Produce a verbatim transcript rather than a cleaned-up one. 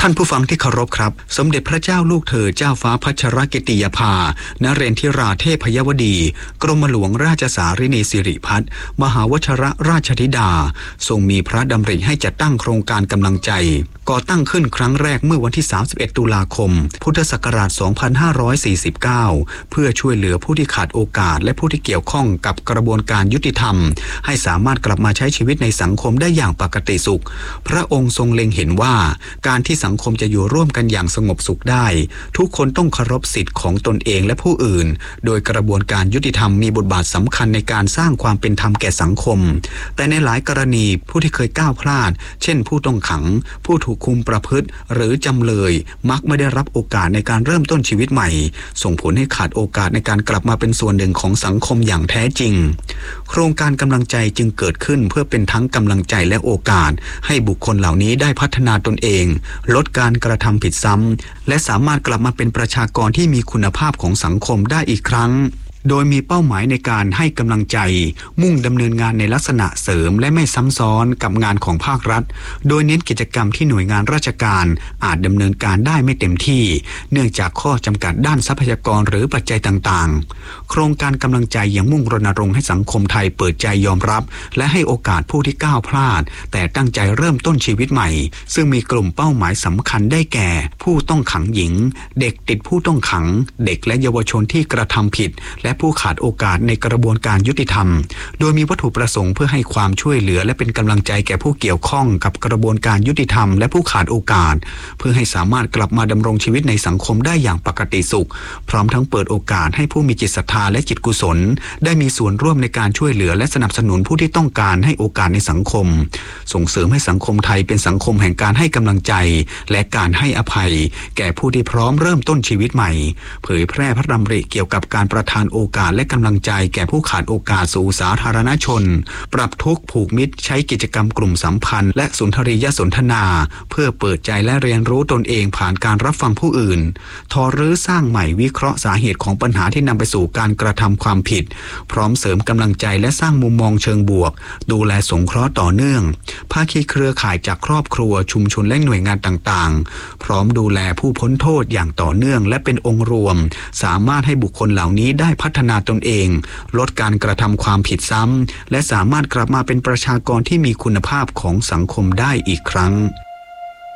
ท่านผู้ฟังที่เคารพครับสมเด็จพระเจ้าลูกเธอเจ้าฟ้าพัชรกิติยาภานเรนทิราเทพยวดีกรมหลวงราชสารินีสิริพัฒน์มหาวชรราชธิดาทรงมีพระดำริให้จัดตั้งโครงการกำลังใจก่อตั้งขึ้นครั้งแรกเมื่อวันที่สามสิบเอ็ดตุลาคมพุทธศักราชสองพันห้าร้อยสี่สิบเก้าเพื่อช่วยเหลือผู้ที่ขาดโอกาสและผู้ที่เกี่ยวข้องกับกระบวนการยุติธรรมให้สามารถกลับมาใช้ชีวิตในสังคมได้อย่างปกติสุขพระองค์ทรงเล็งเห็นว่าการที่สังคมจะอยู่ร่วมกันอย่างสงบสุขได้ทุกคนต้องเคารพสิทธิ์ของตนเองและผู้อื่นโดยกระบวนการยุติธรรมมีบทบาทสำคัญในการสร้างความเป็นธรรมแก่สังคมแต่ในหลายกรณีผู้ที่เคยก้าวพลาดเช่นผู้ต้องขังผู้ถูกคุมประพฤติหรือจำเลยมักไม่ได้รับโอกาสในการเริ่มต้นชีวิตใหม่ส่งผลให้ขาดโอกาสในการกลับมาเป็นส่วนหนึ่งของสังคมอย่างแท้จริงโครงการกำลังใจจึงเกิดขึ้นเพื่อเป็นทั้งกำลังใจและโอกาสให้บุคคลเหล่านี้ได้พัฒนาตนเองลดการกระทำผิดซ้ำและสามารถกลับมาเป็นประชากรที่มีคุณภาพของสังคมได้อีกครั้งโดยมีเป้าหมายในการให้กำลังใจมุ่งดำเนินงานในลักษณะเสริมและไม่ซ้ำซ้อนกับงานของภาครัฐโดยเน้นกิจกรรมที่หน่วยงานราชการอาจดำเนินการได้ไม่เต็มที่เนื่องจากข้อจำกัดด้านทรัพยากรหรือปัจจัยต่างๆโครงการกำลังใจยังมุ่งรณรงค์ให้สังคมไทยเปิดใจยอมรับและให้โอกาสผู้ที่ก้าวพลาดแต่ตั้งใจเริ่มต้นชีวิตใหม่ซึ่งมีกลุ่มเป้าหมายสำคัญได้แก่ผู้ต้องขังหญิงเด็กติดผู้ต้องขังเด็กและเยาวชนที่กระทำผิดและผู้ขาดโอกาสในกระบวนการยุติธรรมโดยมีวัตถุประสงค์เพื่อให้ความช่วยเหลือและเป็นกำลังใจแก่ผู้เกี่ยวข้องกับกระบวนการยุติธรรมและผู้ขาดโอกาสเพื่อให้สามารถกลับมาดำรงชีวิตในสังคมได้อย่างปกติสุขพร้อมทั้งเปิดโอกาสให้ผู้มีจิตศรัทธาและจิตกุศลได้มีส่วนร่วมในการช่วยเหลือและสนับสนุนผู้ที่ต้องการให้โอกาสในสังคมส่งเสริมให้สังคมไทยเป็นสังคมแห่งการให้กำลังใจและการให้อภัยแก่ผู้ที่พร้อมเริ่มต้นชีวิตใหม่เผยแพร่พระดำริเกี่ยวกับการประทานโอกาสและกำลังใจแก่ผู้ขาดโอกาสสู่สาธารณชนปรับทุกข์ผูกมิตรใช้กิจกรรมกลุ่มสัมพันธ์และสุนทรียสนทนาเพื่อเปิดใจและเรียนรู้ตนเองผ่านการรับฟังผู้อื่นทอรื้อสร้างใหม่วิเคราะห์สาเหตุของปัญหาที่นำไปสู่การกระทำความผิดพร้อมเสริมกำลังใจและสร้างมุมมองเชิงบวกดูแลสงเคราะห์ต่อเนื่องภาคีเครือข่ายจากครอบครัวชุมชนและหน่วยงานต่างๆพร้อมดูแลผู้พ้นโทษอย่างต่อเนื่องและเป็นองค์รวมสามารถให้บุคคลเหล่านี้ได้พัฒนาตนเองลดการกระทำความผิดซ้ำและสามารถกลับมาเป็นประชากรที่มีคุณภาพของสังคมได้อีกครั้ง